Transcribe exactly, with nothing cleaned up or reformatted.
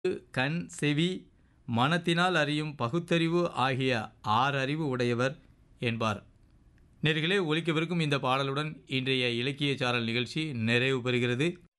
கண், செவி, மனத்தினால் அறியும் பகுத்தறிவு ஆகிய ஆறறிவு உடையவர் என்பார். நேயர்களே, ஒலிக்கவிருக்கும் இந்த பாடலுடன் இன்றைய இலக்கிய சாரல் நிகழ்ச்சி நிறைவு பெறுகிறது.